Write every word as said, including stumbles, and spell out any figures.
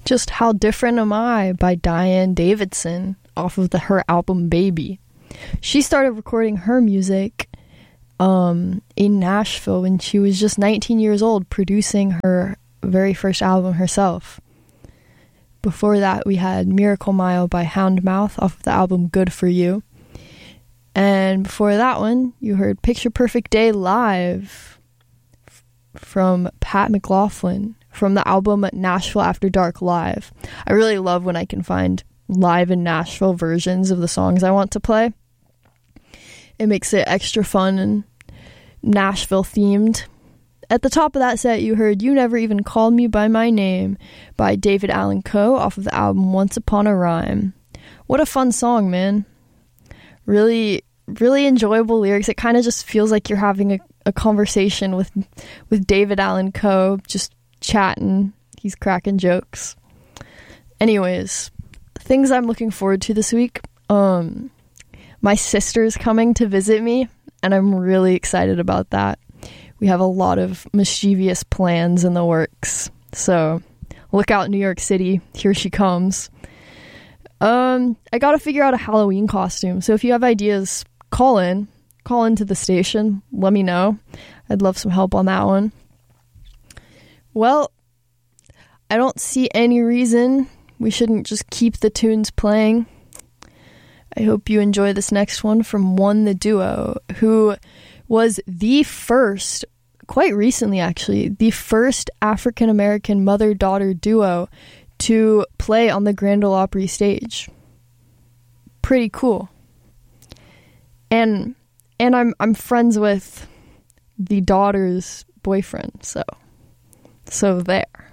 just How Different Am I by Diane Davidson off of the her album Baby. She started recording her music um, in Nashville when she was just nineteen years old, producing her very first album herself. Before that, we had Miracle Mile by Houndmouth off of the album Good For You. And before that one, you heard Picture Perfect Day live f- from Pat McLaughlin from the album Nashville After Dark Live. I really love when I can find live in Nashville versions of the songs I want to play. It makes it extra fun and Nashville themed. At the top of that set, you heard You Never Even Called Me By My Name by David Allan Coe off of the album Once Upon a Rhyme. What a fun song, man. Really, really enjoyable lyrics. It kind of just feels like you're having a, a conversation with with David Allan Coe, just chatting. He's cracking jokes. Anyways, things I'm looking forward to this week. Um, my sister's coming to visit me, and I'm really excited about that. We have a lot of mischievous plans in the works. So look out, New York City. Here she comes. Um, I gotta figure out a Halloween costume. So if you have ideas, call in. Call into the station. Let me know. I'd love some help on that one. Well, I don't see any reason we shouldn't just keep the tunes playing. I hope you enjoy this next one from One the Duo, who was the first, quite recently actually, the first African-American mother-daughter duo to play on the Grand Ole Opry stage. Pretty cool. And and I'm I'm friends with the daughter's boyfriend, so so there.